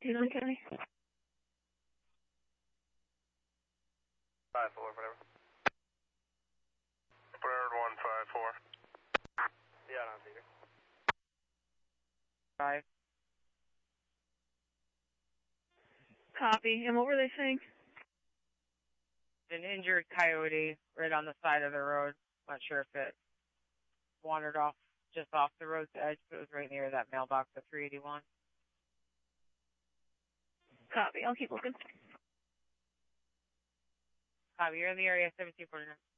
Union County. 5-4, whatever. Bird 154. Yeah, on speaker. 5. Copy. And what were they saying? An injured coyote right on the side of the road. Not sure if it wandered off just off the road's edge, but it was right near that mailbox at 381. Copy. I'll keep looking. Copy. You're in the area, 1749.